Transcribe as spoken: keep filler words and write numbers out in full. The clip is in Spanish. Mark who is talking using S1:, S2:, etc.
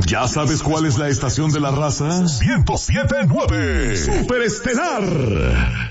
S1: ¿Ya sabes cuál es la estación de la raza? ciento siete punto nueve. Superestelar.